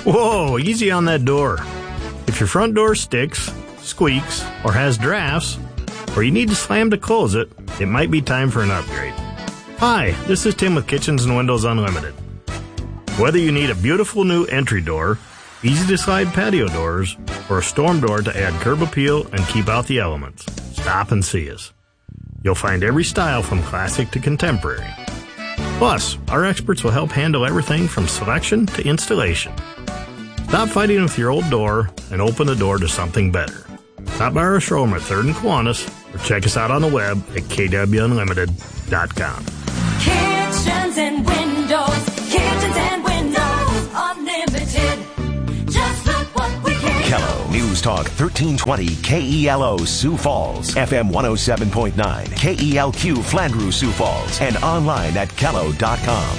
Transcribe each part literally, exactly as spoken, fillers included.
Whoa, easy on that door. If your front door sticks, squeaks, or has drafts, or you need to slam to close it, it might be time for an upgrade. Hi, this is Tim with Kitchens and Windows Unlimited. Whether you need a beautiful new entry door, easy-to-slide patio doors, or a storm door to add curb appeal and keep out the elements, stop and see us. You'll find every style from classic to contemporary. Plus, our experts will help handle everything from selection to installation. Stop fighting with your old door and open the door to something better. Stop by our showroom at third and Kiwanis or check us out on the web at k w unlimited dot com. Kitchens and Windows, Kitchens and Windows Unlimited. Just look what we can Kello News Talk thirteen twenty K E L O Sioux Falls, F M one oh seven point nine, K E L Q Flandreau Sioux Falls, and online at kello dot com.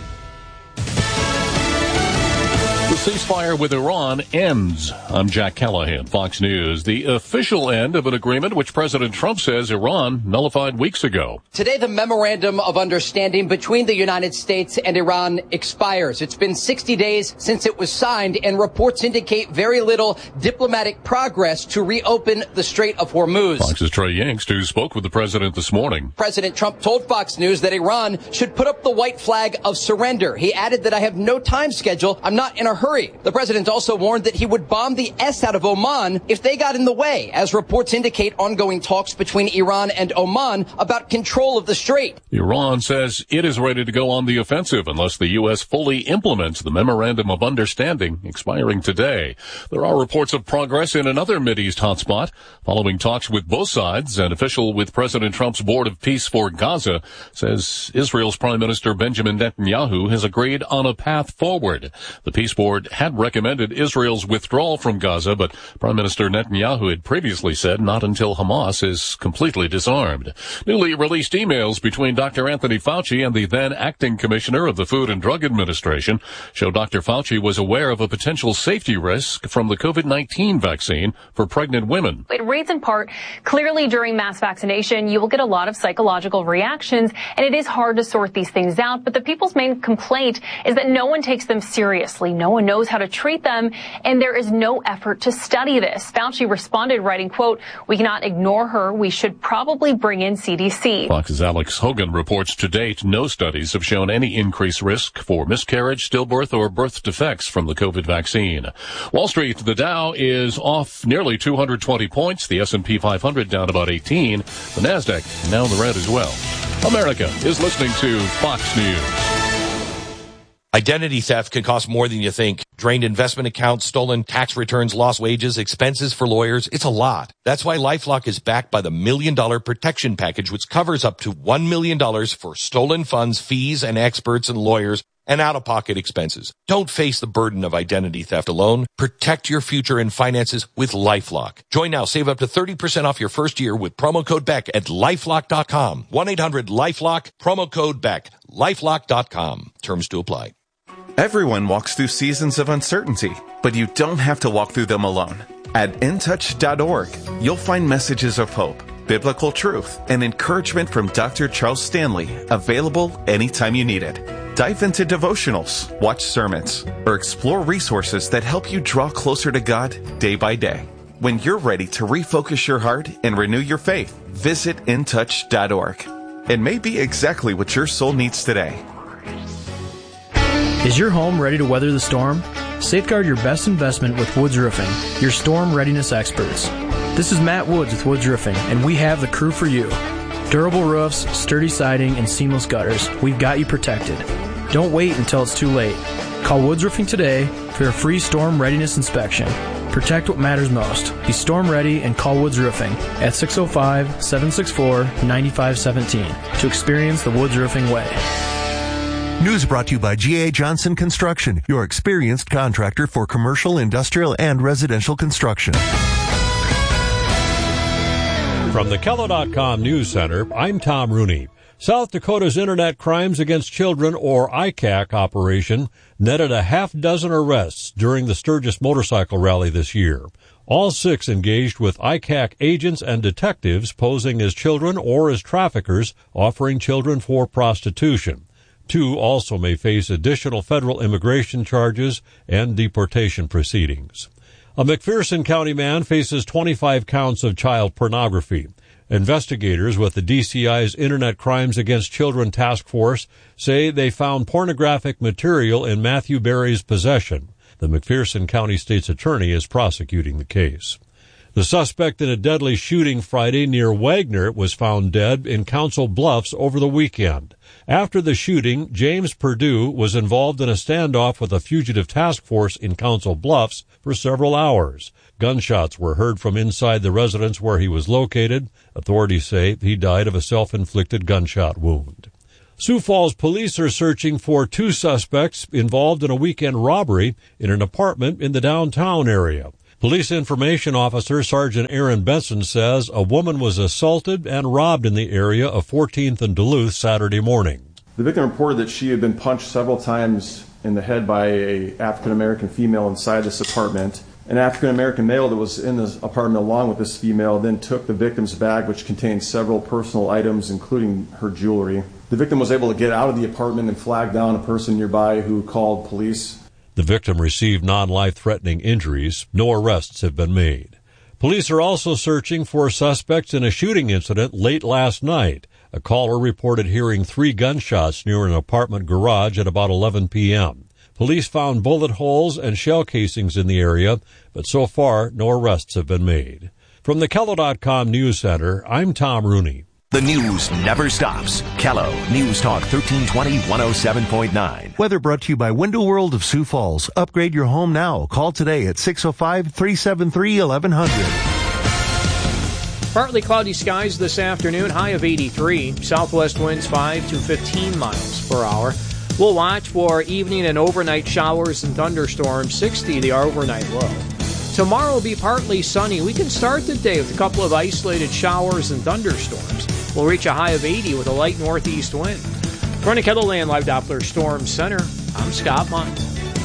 The ceasefire with Iran ends. I'm Jack Callahan, Fox News. The official end of an agreement which President Trump says Iran nullified weeks ago. Today, the memorandum of understanding between the United States and Iran expires. It's been sixty days since it was signed, and reports indicate very little diplomatic progress to reopen the Strait of Hormuz. Fox's Trey Yingst, who spoke with the president this morning. President Trump told Fox News that Iran should put up the white flag of surrender. He added that I have no time schedule. I'm not in a hurry. The president also warned that he would bomb the S out of Oman if they got in the way, as reports indicate ongoing talks between Iran and Oman about control of the strait. Iran says it is ready to go on the offensive unless the U S fully implements the Memorandum of Understanding expiring today. There are reports of progress in another Mideast hotspot. Following talks with both sides, an official with President Trump's Board of Peace for Gaza says Israel's Prime Minister Benjamin Netanyahu has agreed on a path forward. The Peace Board had recommended Israel's withdrawal from Gaza, but Prime Minister Netanyahu had previously said not until Hamas is completely disarmed. Newly released emails between Doctor Anthony Fauci and the then acting commissioner of the Food and Drug Administration show Doctor Fauci was aware of a potential safety risk from the COVID nineteen vaccine for pregnant women. It reads in part, clearly during mass vaccination, you will get a lot of psychological reactions, and it is hard to sort these things out, but the people's main complaint is that no one takes them seriously. No one knows how to treat them, and there is no effort to study this. Fauci responded, writing, quote, we cannot ignore her. We should probably bring in C D C. Fox's Alex Hogan reports to date no studies have shown any increased risk for miscarriage, stillbirth, or birth defects from the COVID vaccine. Wall Street, the Dow is off nearly two hundred twenty points. The S and P five hundred down about eighteen. The NASDAQ now in the red as well. America is listening to Fox News. Identity theft can cost more than you think. Drained investment accounts, stolen tax returns, lost wages, expenses for lawyers. It's a lot. That's why LifeLock is backed by the Million Dollar Protection Package, which covers up to one million dollars for stolen funds, fees, and experts and lawyers, and out-of-pocket expenses. Don't face the burden of identity theft alone. Protect your future and finances with LifeLock. Join now. Save up to thirty percent off your first year with promo code Beck at lifelock dot com. one eight hundred lifelock, promo code Beck, lifelock dot com. Terms to apply. Everyone walks through seasons of uncertainty, but you don't have to walk through them alone. At in touch dot org, you'll find messages of hope, biblical truth, and encouragement from Doctor Charles Stanley, available anytime you need it. Dive into devotionals, watch sermons, or explore resources that help you draw closer to God day by day. When you're ready to refocus your heart and renew your faith, visit in touch dot org. It may be exactly what your soul needs today. Is your home ready to weather the storm? Safeguard your best investment with Woods Roofing, your storm readiness experts. This is Matt Woods with Woods Roofing, and we have the crew for you. Durable roofs, sturdy siding, and seamless gutters. We've got you protected. Don't wait until it's too late. Call Woods Roofing today for a free storm readiness inspection. Protect what matters most. Be storm ready and call Woods Roofing at six oh five, seven six four, nine five one seven to experience the Woods Roofing way. News brought to you by G A. Johnson Construction, your experienced contractor for commercial, industrial, and residential construction. From the Kello dot com News Center, I'm Tom Rooney. South Dakota's Internet Crimes Against Children, or I C A C operation, netted a half dozen arrests during the Sturgis motorcycle rally this year. All six engaged with I C A C agents and detectives posing as children or as traffickers offering children for prostitution. Two also may face additional federal immigration charges and deportation proceedings. A McPherson County man faces twenty-five counts of child pornography. Investigators with the D C I's Internet Crimes Against Children Task Force say they found pornographic material in Matthew Berry's possession. The McPherson County State's Attorney is prosecuting the case. The suspect in a deadly shooting Friday near Wagner was found dead in Council Bluffs over the weekend. After the shooting, James Perdue was involved in a standoff with a fugitive task force in Council Bluffs for several hours. Gunshots were heard from inside the residence where he was located. Authorities say he died of a self-inflicted gunshot wound. Sioux Falls police are searching for two suspects involved in a weekend robbery in an apartment in the downtown area. Police Information Officer Sergeant Aaron Benson says a woman was assaulted and robbed in the area of fourteenth and Duluth Saturday morning. The victim reported that she had been punched several times in the head by a African-American female inside this apartment. An African-American male that was in this apartment along with this female then took the victim's bag, which contained several personal items, including her jewelry. The victim was able to get out of the apartment and flag down a person nearby who called police. The victim received non-life-threatening injuries. No arrests have been made. Police are also searching for suspects in a shooting incident late last night. A caller reported hearing three gunshots near an apartment garage at about eleven p.m. Police found bullet holes and shell casings in the area, but so far no arrests have been made. From the Kello dot com News Center, I'm Tom Rooney. The news never stops. Kello News Talk thirteen twenty, one oh seven point nine. Weather brought to you by Window World of Sioux Falls. Upgrade your home now. Call today at six oh five, three seven three, eleven hundred. Partly cloudy skies this afternoon, high of eighty-three. Southwest winds five to fifteen miles per hour. We'll watch for evening and overnight showers and thunderstorms, sixty the overnight low. Tomorrow will be partly sunny. We can start the day with a couple of isolated showers and thunderstorms. We'll reach a high of eighty with a light northeast wind. From the KELOLAND Live Doppler Storm Center, I'm Scott Mont.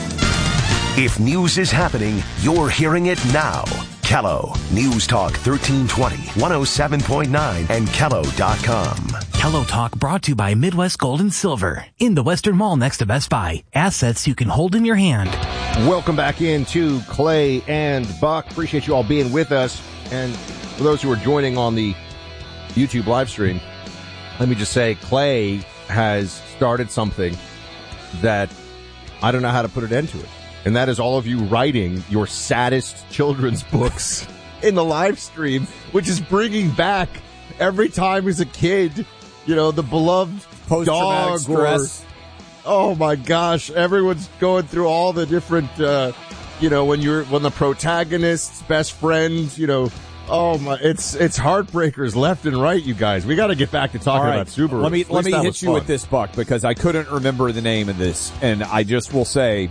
If news is happening, you're hearing it now. Kello News Talk thirteen twenty, one oh seven point nine, and Kello dot com. Kello Talk brought to you by Midwest Gold and Silver in the Western Mall next to Best Buy. Assets you can hold in your hand. Welcome back into Clay and Buck. Appreciate you all being with us. And for those who are joining on the YouTube live stream, let me just say Clay has started something that I don't know how to put an end to it. And that is all of you writing your saddest children's books in the live stream, which is bringing back every time as a kid, you know, the beloved dog stress. Or, oh my gosh, everyone's going through all the different, uh, you know, when you're, when the protagonist's best friend, you know, oh my, it's, it's heartbreakers left and right, you guys. We got to get back to talking right. about Subaru. Let me, let me hit you fun. with this, Buck, because I couldn't remember the name of this. And I just will say,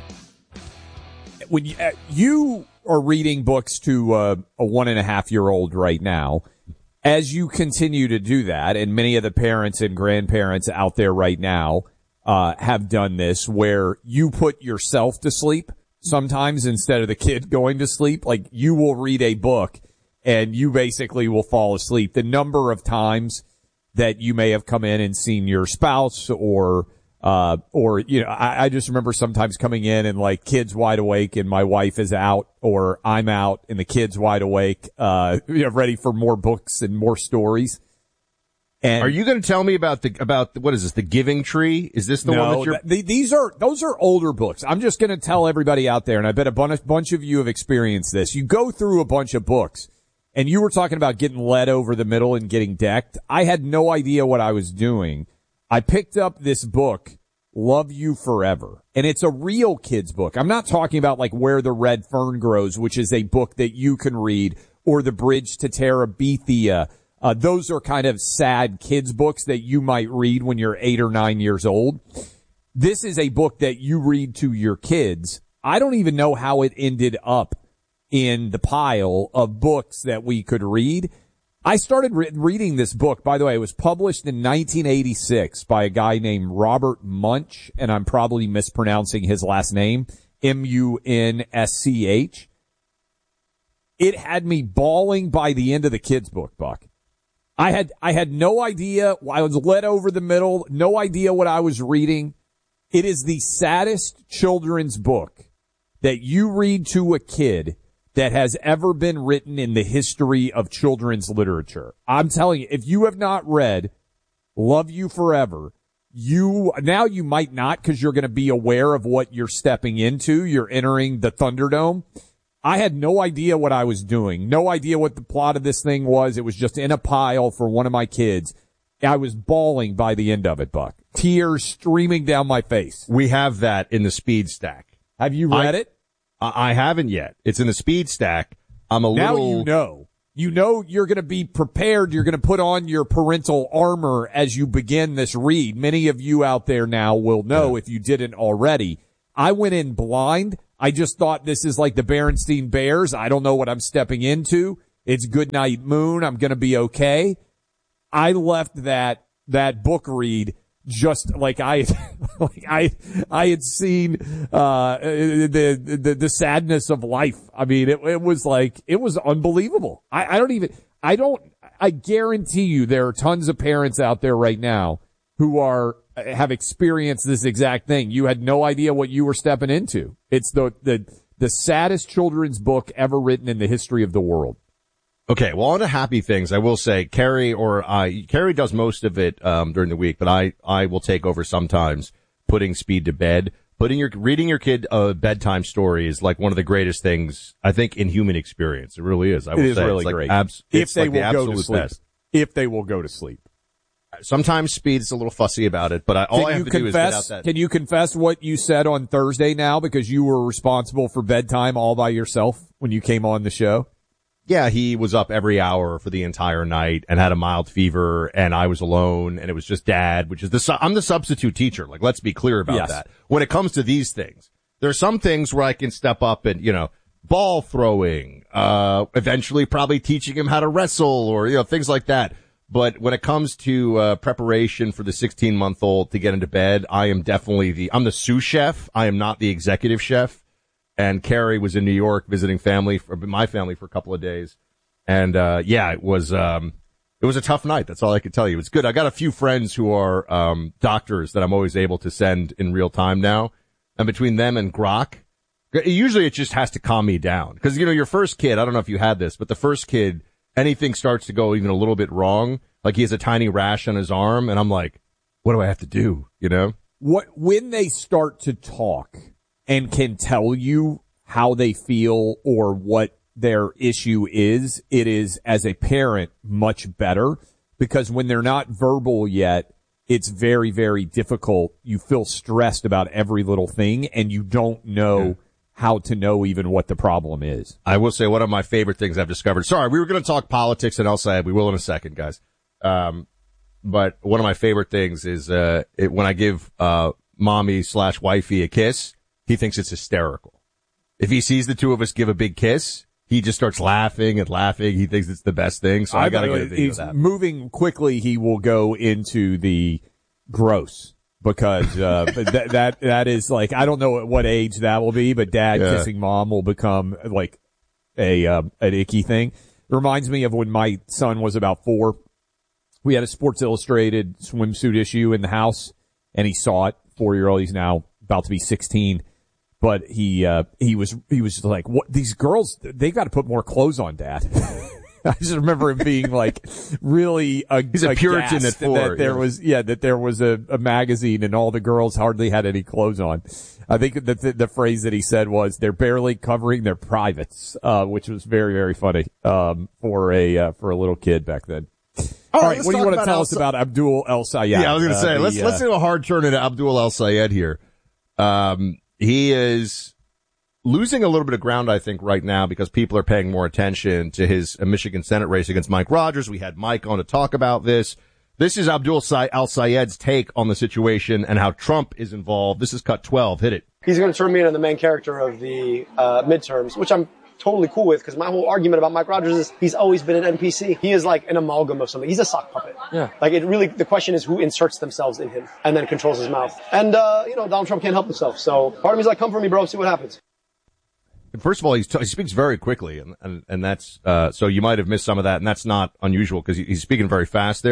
when you, uh, you are reading books to uh, a one and a half year old right now, as you continue to do that, and many of the parents and grandparents out there right now uh, have done this, where you put yourself to sleep sometimes instead of the kid going to sleep. Like, you will read a book and you basically will fall asleep. The number of times that you may have come in and seen your spouse or Uh, or, you know, I, I just remember sometimes coming in and like kids wide awake and my wife is out, or I'm out and the kids wide awake, uh, you know, ready for more books and more stories. And are you going to tell me about the, about the, what is this, the Giving Tree? Is this the no, one that you're? Th- these are, those are older books. I'm just going to tell everybody out there, and I bet a bunch, bunch of you have experienced this. You go through a bunch of books and you were talking about getting led over the middle and getting decked. I had no idea what I was doing. I picked up this book, Love You Forever, and it's a real kid's book. I'm not talking about like Where the Red Fern Grows, which is a book that you can read, or The Bridge to Terabithia. Uh, those are kind of sad kids books that you might read when you're eight or nine years old. This is a book that you read to your kids. I don't even know how it ended up in the pile of books that we could read. I started re- reading this book. By the way, it was published in nineteen eighty-six by a guy named Robert Munsch, and I'm probably mispronouncing his last name, M U N S C H. It had me bawling by the end of the kid's book, Buck. I had, I had no idea. I was led over the middle, no idea what I was reading. It is the saddest children's book that you read to a kid that has ever been written in the history of children's literature. I'm telling you, if you have not read Love You Forever, you, now you might not because you're going to be aware of what you're stepping into. You're entering the Thunderdome. I had no idea what I was doing, no idea what the plot of this thing was. It was just in a pile for one of my kids. I was bawling by the end of it, Buck. Tears streaming down my face. We have that in the speed stack. Have you read I, it? I haven't yet. It's in the speed stack. I'm a now little... Now you know. You know you're going to be prepared. You're going to put on your parental armor as you begin this read. Many of you out there now will know yeah. if you didn't already. I went in blind. I just thought this is like the Berenstein Bears. I don't know what I'm stepping into. It's Goodnight Moon. I'm going to be okay. I left that, that book read just like I, like I, I had seen, uh, the, the, the sadness of life. I mean, it, it was like, it was unbelievable. I, I don't even, I don't, I guarantee you there are tons of parents out there right now who are, have experienced this exact thing. You had no idea what you were stepping into. It's the, the, the saddest children's book ever written in the history of the world. Okay, well, on to happy things, I will say Carrie or I, Carrie does most of it, um, during the week, but I, I will take over sometimes putting Speed to bed. Putting your, reading your kid a bedtime story is like one of the greatest things, I think, in human experience. It really is. I will it is say. really it's like great. Abs- if they like will the go to sleep. Best. If they will go to sleep. Sometimes Speed's a little fussy about it, but I, all can I have you to confess, do is get out that. Can you confess what you said on Thursday now because you were responsible for bedtime all by yourself when you came on the show? Yeah, he was up every hour for the entire night and had a mild fever, and I was alone, and it was just Dad, which is the, su- I'm the substitute teacher. Like, let's be clear about yes. that. When it comes to these things, there are some things where I can step up and, you know, ball throwing, uh, eventually probably teaching him how to wrestle or, you know, things like that. But when it comes to, uh, preparation for the sixteen month old to get into bed, I am definitely the, I'm the sous chef. I am not the executive chef. And Carrie was in New York visiting family, for my family, for a couple of days. And, uh, yeah, it was, um, it was a tough night. That's all I can tell you. It's good. I got a few friends who are, um, doctors that I'm always able to send in real time now. And between them and Grok, usually it just has to calm me down. Cause, you know, your first kid, I don't know if you had this, but the first kid, anything starts to go even a little bit wrong. Like he has a tiny rash on his arm. And I'm like, what do I have to do? You know? What, when they start to talk and can tell you how they feel or what their issue is, it is, as a parent, much better because when they're not verbal yet, it's very, very difficult. You feel stressed about every little thing and you don't know yeah. how to know even what the problem is. I will say one of my favorite things I've discovered. Sorry, we were going to talk politics and El Sayed. We will in a second, guys. Um, but one of my favorite things is, uh, it, when I give, uh, mommy slash wifey a kiss, he thinks it's hysterical. If he sees the two of us give a big kiss, he just starts laughing and laughing. He thinks it's the best thing. So I, I got to get a video of that. Moving quickly, he will go into the gross because uh, that that that is like I don't know at what age that will be, but dad yeah. kissing mom will become like a uh, an icky thing. It reminds me of when my son was about four. We had a Sports Illustrated swimsuit issue in the house, and he saw it. Four year old. He's now about to be sixteen. But he, uh, he was, he was like, what, these girls, they got to put more clothes on, Dad. I just remember him being like really a, He's a Puritan at four. That there yeah. was, yeah, that there was a, a magazine and all the girls hardly had any clothes on. I think that the, the phrase that he said was, they're barely covering their privates, uh, which was very, very funny, um, for a, uh, for a little kid back then. All, all right, right, what do you want to tell El us about Abdul El Sayed? Yeah, I was going to uh, say, the, let's, uh, let's do a hard turn into Abdul El Sayed here. Um, he is losing a little bit of ground, I think, right now because people are paying more attention to his uh, Michigan Senate race against Mike Rogers. We had Mike on to talk about this. This is Abdul El Sayed's take on the situation and how Trump is involved. This is cut twelve. Hit it. He's going to turn me into the main character of the uh, midterms, which I'm totally cool with because my whole argument about Mike Rogers is he's always been an N P C. He is like an amalgam of something. He's a sock puppet. Yeah. Like it really, the question is who inserts themselves in him and then controls his mouth. And, uh, you know, Donald Trump can't help himself. So part of me's like, come for me, bro. See what happens. First of all, he's t- he speaks very quickly, and and, and that's uh, so you might have missed some of that, and that's not unusual because he, he's speaking very fast there.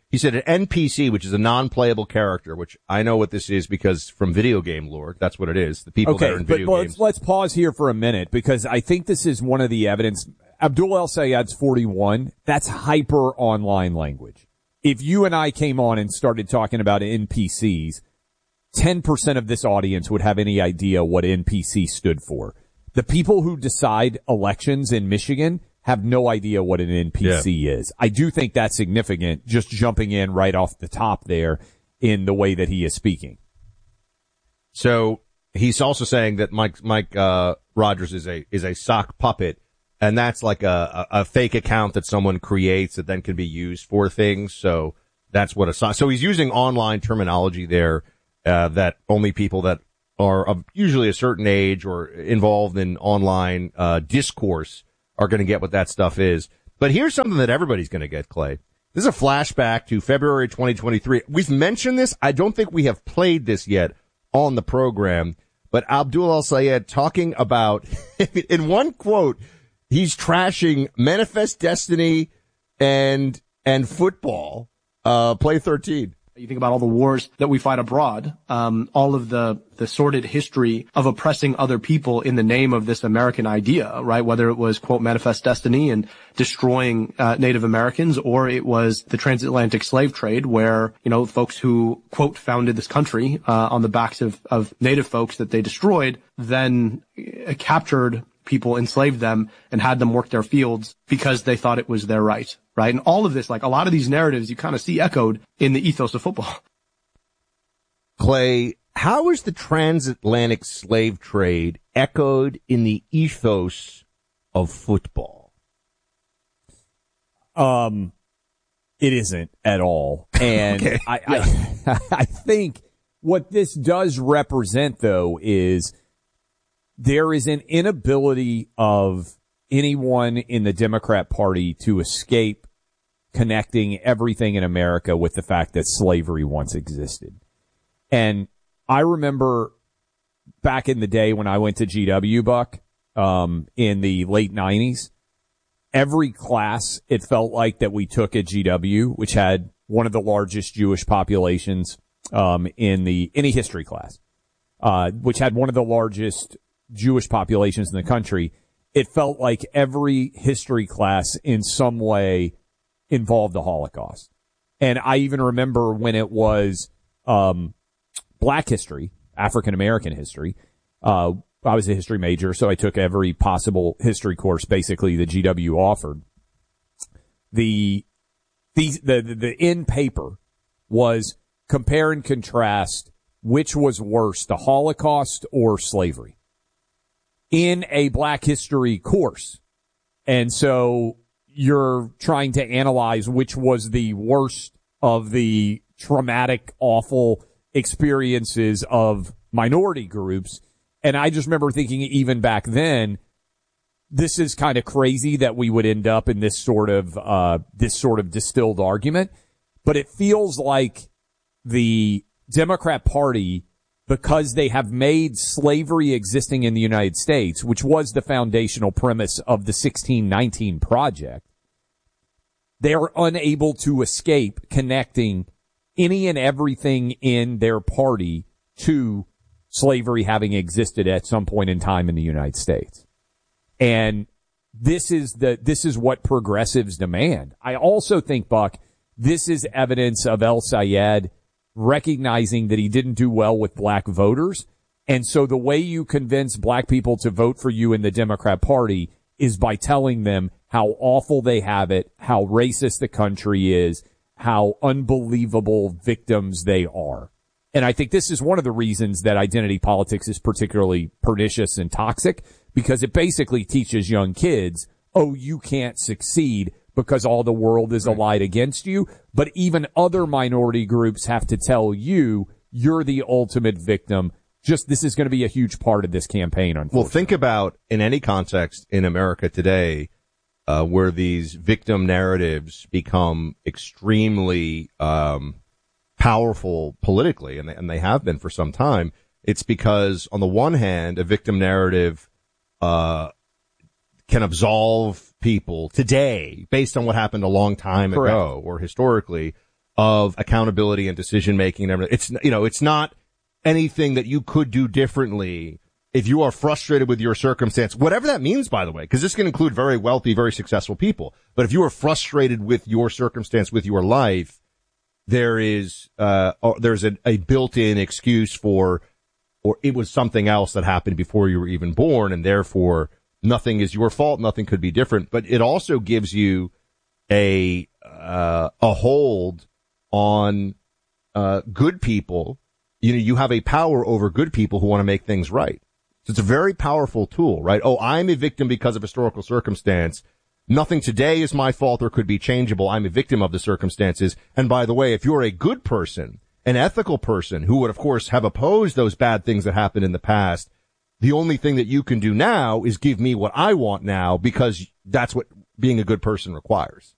He said an N P C, which is a non-playable character, which I know what this is because from video game lore, that's what it is. The people okay, that are in but video let's, games. let's pause here for a minute because I think this is one of the evidence. Abdul El Sayed's forty-one. That's hyper online language. If you and I came on and started talking about N P Cs, ten percent of this audience would have any idea what N P C stood for. The people who decide elections in Michigan have no idea what an N P C yeah. is. I do think that's significant, just jumping in right off the top there in the way that he is speaking. So he's also saying that Mike Mike uh, Rogers is a is a sock puppet, and that's like a, a, a fake account that someone creates that then can be used for things. So that's what a sock. So he's using online terminology there uh, that only people that are of usually a certain age or involved in online uh, discourse are going to get what that stuff is. But here's something that everybody's going to get, Clay. This is a flashback to February twenty twenty-three. We've mentioned this. I don't think we have played this yet on the program, but Abdul El Sayed talking about, in one quote, he's trashing Manifest Destiny and, and football, uh, Play thirteen. You think about all the wars that we fight abroad, um, all of the, the sordid history of oppressing other people in the name of this American idea, right? Whether it was, quote, Manifest Destiny and destroying uh, Native Americans, or it was the transatlantic slave trade where, you know, folks who, quote, founded this country uh, on the backs of, of Native folks that they destroyed, then uh, captured people, enslaved them, and had them work their fields because they thought it was their right. Right. And all of this, like a lot of these narratives, you kind of see echoed in the ethos of football. Clay, how is the transatlantic slave trade echoed in the ethos of football? Um, it isn't at all. And okay. I, I, I think what this does represent, though, is there is an inability of anyone in the Democrat Party to escape connecting everything in America with the fact that slavery once existed. And I remember back in the day when I went to G W, Buck, um, in the late nineties, every class it felt like that we took at G W, which had one of the largest Jewish populations, um, in the, any history class, uh, which had one of the largest Jewish populations in the country. It felt like every history class in some way involved the Holocaust. And I even remember when it was um Black history, African American history. Uh I was a history major, so I took every possible history course basically the G W offered. The the the the, the in paper was compare and contrast which was worse, the Holocaust or slavery, in a Black history course. And so you're trying to analyze which was the worst of the traumatic, awful experiences of minority groups. And I just remember thinking even back then, this is kind of crazy that we would end up in this sort of, uh, this sort of distilled argument. But it feels like the Democrat Party, because they have made slavery existing in the United States, which was the foundational premise of the sixteen nineteen Project, they are unable to escape connecting any and everything in their party to slavery having existed at some point in time in the United States. And this is the, this is what progressives demand. I also think, Buck, this is evidence of El Sayed recognizing that he didn't do well with black voters. And so the way you convince black people to vote for you in the Democrat Party is by telling them how awful they have it, how racist the country is, how unbelievable victims they are. And I think this is one of the reasons that identity politics is particularly pernicious and toxic, because it basically teaches young kids, oh, you can't succeed because all the world is allied against you. But even other minority groups have to tell you you're the ultimate victim. Just this is going to be a huge part of this campaign, unfortunately. Well, think about in any context in America today, uh, where these victim narratives become extremely um, powerful politically, and they, and they have been for some time. It's because, on the one hand, a victim narrative uh, can absolve people today based on what happened a long time Correct. ago or historically of accountability and decision making and everything. It's, you know, it's not anything that you could do differently if you are frustrated with your circumstance, whatever that means, by the way, because this can include very wealthy, very successful people. But if you are frustrated with your circumstance, with your life, there is, uh, there's a, a built-in excuse for, or it was something else that happened before you were even born, and therefore nothing is your fault, nothing could be different. But it also gives you a, uh, a hold on, uh, good people. You know, you have a power over good people who want to make things right. So it's a very powerful tool, right? Oh, I'm a victim because of historical circumstance. Nothing today is my fault or could be changeable. I'm a victim of the circumstances. And by the way, if you're a good person, an ethical person who would, of course, have opposed those bad things that happened in the past, the only thing that you can do now is give me what I want now, because that's what being a good person requires.